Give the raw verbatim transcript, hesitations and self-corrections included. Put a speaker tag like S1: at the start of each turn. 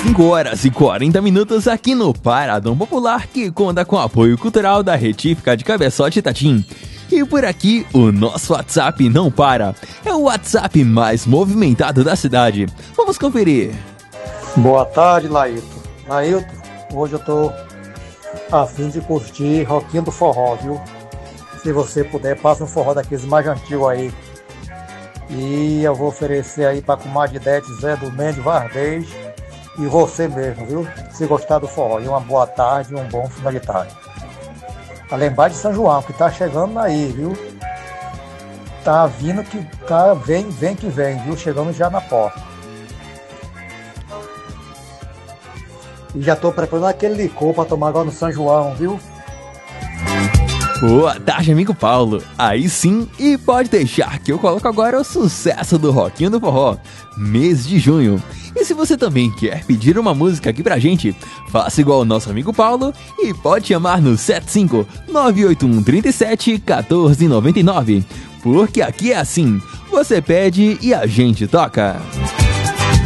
S1: cinco horas e quarenta minutos aqui no Paradão Popular, que conta com o apoio cultural da Retífica de Cabeçote Itatim. E por aqui, o nosso WhatsApp não para. É o WhatsApp mais movimentado da cidade. Vamos conferir.
S2: Boa tarde, Laíto. Laíto, hoje eu tô a fim de curtir Roquinho do Forró, viu? Se você puder, passa um forró daqueles mais antigos aí. E eu vou oferecer aí pra comadre Dete, Zé do Mendes, Vardez e você mesmo, viu? Se gostar do forró. E uma boa tarde e um bom final de tarde. A lembrar de São João, que tá chegando aí, viu? Tá vindo que tá, vem, vem que vem, viu? Chegando já na porta. E já tô preparando aquele licor pra tomar agora no São João, viu?
S1: Boa tarde, amigo Paulo. Aí sim, e pode deixar que eu coloco agora o sucesso do Roquinho do Forró, mês de junho. E se você também quer pedir uma música aqui pra gente, faça igual o nosso amigo Paulo e pode chamar no sete cinco nove oito um três sete um quatro nove nove. Porque aqui é assim, você pede e a gente toca.